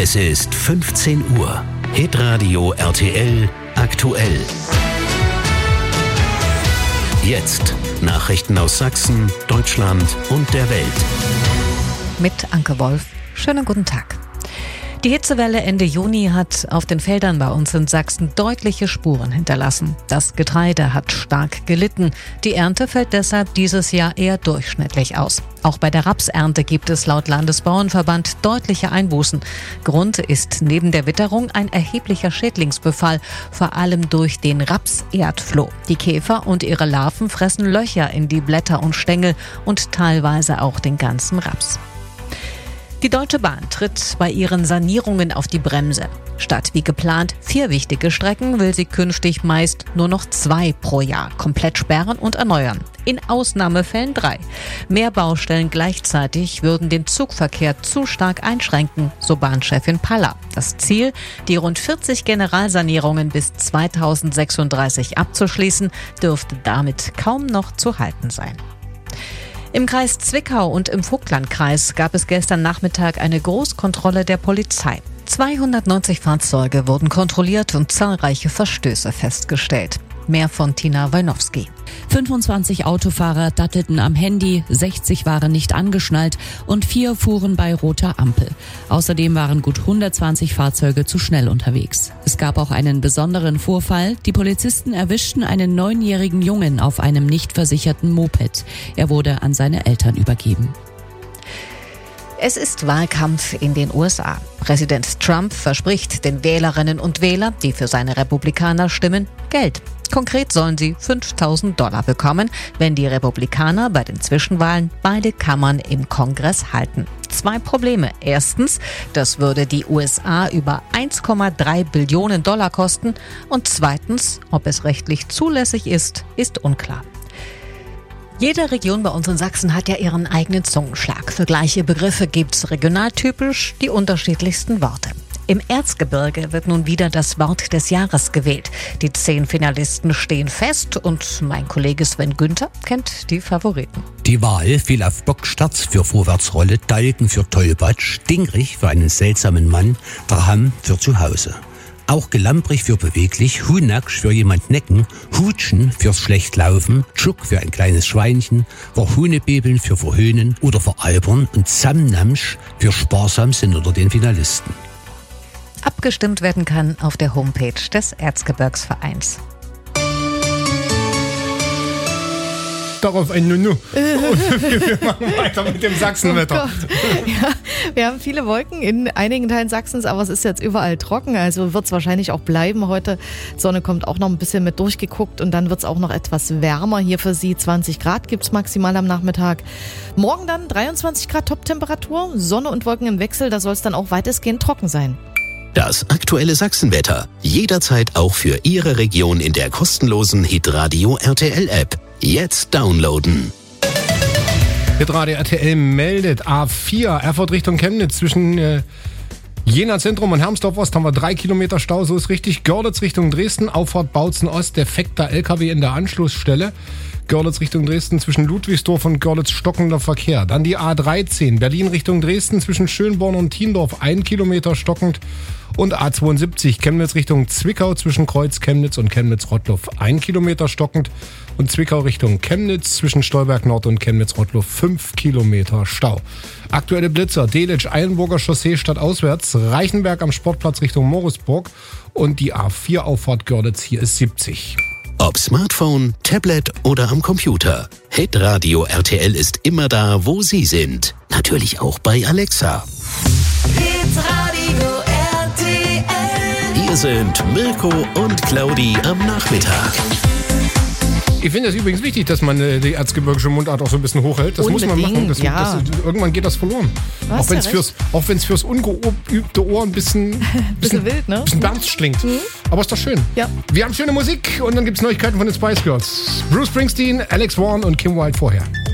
Es ist 15 Uhr. Hitradio RTL aktuell. Jetzt Nachrichten aus Sachsen, Deutschland und der Welt. Mit Anke Wolf. Schönen guten Tag. Die Hitzewelle Ende Juni hat auf den Feldern bei uns in Sachsen deutliche Spuren hinterlassen. Das Getreide hat stark gelitten. Die Ernte fällt deshalb dieses Jahr eher durchschnittlich aus. Auch bei der Rapsernte gibt es laut Landesbauernverband deutliche Einbußen. Grund ist neben der Witterung ein erheblicher Schädlingsbefall, vor allem durch den Rapserdfloh. Die Käfer und ihre Larven fressen Löcher in die Blätter und Stängel und teilweise auch den ganzen Raps. Die Deutsche Bahn tritt bei ihren Sanierungen auf die Bremse. Statt wie geplant 4 wichtige Strecken will sie künftig meist nur noch 2 pro Jahr komplett sperren und erneuern. In Ausnahmefällen 3. Mehr Baustellen gleichzeitig würden den Zugverkehr zu stark einschränken, so Bahnchefin Paller. Das Ziel, die rund 40 Generalsanierungen bis 2036 abzuschließen, dürfte damit kaum noch zu halten sein. Im Kreis Zwickau und im Vogtlandkreis gab es gestern Nachmittag eine Großkontrolle der Polizei. 290 Fahrzeuge wurden kontrolliert und zahlreiche Verstöße festgestellt. Mehr von Tina Wojnowski. 25 Autofahrer dattelten am Handy, 60 waren nicht angeschnallt und 4 fuhren bei roter Ampel. Außerdem waren gut 120 Fahrzeuge zu schnell unterwegs. Es gab auch einen besonderen Vorfall. Die Polizisten erwischten einen 9-jährigen Jungen auf einem nicht versicherten Moped. Er wurde an seine Eltern übergeben. Es ist Wahlkampf in den USA. Präsident Trump verspricht den Wählerinnen und Wählern, die für seine Republikaner stimmen, Geld. Konkret sollen sie $5.000 bekommen, wenn die Republikaner bei den Zwischenwahlen beide Kammern im Kongress halten. 2 Probleme. Erstens, das würde die USA über $1,3 Billionen kosten. Und zweitens, ob es rechtlich zulässig ist unklar. Jede Region bei uns in Sachsen hat ja ihren eigenen Zungenschlag. Für gleiche Begriffe gibt's regionaltypisch die unterschiedlichsten Worte. Im Erzgebirge wird nun wieder das Wort des Jahres gewählt. Die 10 Finalisten stehen fest und mein Kollege Sven Günther kennt die Favoriten. Die Wahl fiel auf Bocksterz für Vorwärtsrolle, Dalken für Tollpatsch, Dingrich für einen seltsamen Mann, Draham für Zuhause. Auch Gelamprig für beweglich, Hunaksch für jemand necken, Hutschen fürs Schlechtlaufen, Tschuck für ein kleines Schweinchen, Verhunebebeln für verhöhnen oder veralbern und Samnamsch für sparsam sind unter den Finalisten. Abgestimmt werden kann auf der Homepage des Erzgebirgsvereins. Darauf ein Nunu. Wir machen weiter mit dem Sachsenwetter. Ja, wir haben viele Wolken in einigen Teilen Sachsens, aber es ist jetzt überall trocken, also wird es wahrscheinlich auch bleiben heute. Die Sonne kommt auch noch ein bisschen mit durchgeguckt und dann wird es auch noch etwas wärmer. Hier für Sie 20 Grad gibt es maximal am Nachmittag. Morgen dann 23 Grad Toptemperatur, Sonne und Wolken im Wechsel, da soll es dann auch weitestgehend trocken sein. Das aktuelle Sachsenwetter. Jederzeit auch für Ihre Region in der kostenlosen Hitradio RTL App. Jetzt downloaden. Hitradio RTL meldet A4 Erfurt Richtung Chemnitz zwischen Jena Zentrum und Hermsdorf Ost haben wir 3 Kilometer Stau, so ist richtig. Görlitz Richtung Dresden, Auffahrt Bautzen Ost, defekter LKW in der Anschlussstelle. Görlitz Richtung Dresden zwischen Ludwigsdorf und Görlitz stockender Verkehr. Dann die A13 Berlin Richtung Dresden zwischen Schönborn und Thiendorf 1 Kilometer stockend. Und A72 Chemnitz Richtung Zwickau zwischen Kreuz Chemnitz und Chemnitz-Rottluff 1 Kilometer stockend. Und Zwickau Richtung Chemnitz zwischen Stolberg Nord und Chemnitz-Rottluff 5 Kilometer Stau. Aktuelle Blitzer Delitzsch-Eilenburger Chaussee stadtauswärts, Reichenberg am Sportplatz Richtung Moritzburg und die A4 Auffahrt Görlitz, hier ist 70. Ob Smartphone, Tablet oder am Computer. Hitradio RTL ist immer da, wo Sie sind. Natürlich auch bei Alexa. Hitradio RTL. Hier sind Mirko und Claudi am Nachmittag. Ich finde es übrigens wichtig, dass man die erzgebirgische Mundart auch so ein bisschen hochhält. Das muss man machen. Irgendwann geht das verloren. Auch wenn es fürs ungeübte Ohr ein bisschen wild, ne? Ein bisschen Berns klingt. Mhm. Aber ist doch schön. Ja. Wir haben schöne Musik und dann gibt es Neuigkeiten von den Spice Girls. Bruce Springsteen, Alex Warren und Kim Wilde vorher.